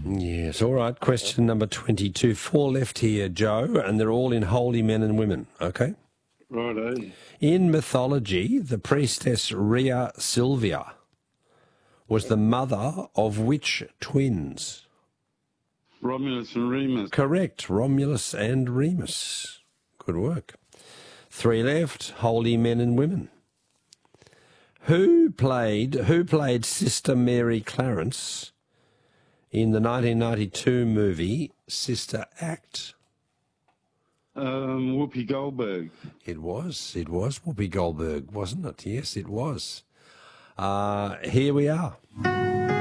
Yes, all right. Question number 22. 4 left here, Joe, and they're all in holy men and women, okay? Righto. In mythology, the priestess Rhea Silvia was the mother of which twins? Romulus and Remus. Correct, Romulus and Remus. Good work. 3 left, holy men and women. Who played Sister Mary Clarence in the 1992 movie Sister Act? Whoopi Goldberg. It was Whoopi Goldberg, wasn't it? Yes, it was. Here we are.